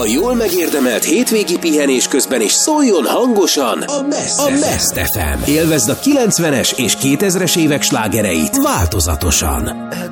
A jól megérdemelt hétvégi pihenés közben is szóljon hangosan a Best FM. Élvezd a 90-es és 2000-es évek slágereit változatosan.